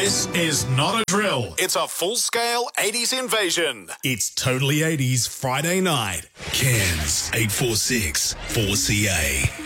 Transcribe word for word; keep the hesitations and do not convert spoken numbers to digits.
This is not a drill. It's a full-scale eighties invasion. It's Totally eighties Friday night. Cairns eight four six four C A.